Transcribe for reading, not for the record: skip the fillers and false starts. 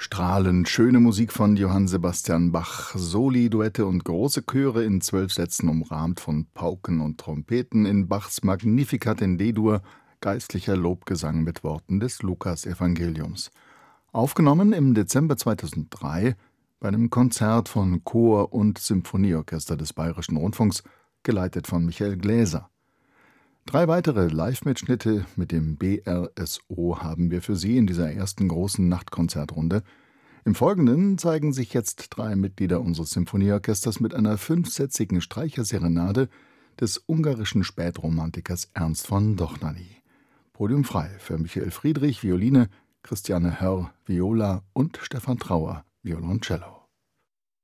Strahlend schöne Musik von Johann Sebastian Bach, Soli, Duette und große Chöre in 12 Sätzen umrahmt von Pauken und Trompeten in Bachs Magnificat in D-Dur, geistlicher Lobgesang mit Worten des Lukasevangeliums. Aufgenommen im Dezember 2003 bei einem Konzert von Chor und Symphonieorchester des Bayerischen Rundfunks, geleitet von Michael Gläser. 3 weitere Live-Mitschnitte mit dem BRSO haben wir für Sie in dieser ersten großen Nachtkonzertrunde. Im Folgenden zeigen sich jetzt 3 Mitglieder unseres Symphonieorchesters mit einer 5-sätzigen Streicherserenade des ungarischen Spätromantikers Ernst von Dohnanyi. Podium frei für Michael Friedrich, Violine, Christiane Hörr, Viola und Stefan Trauer, Violoncello.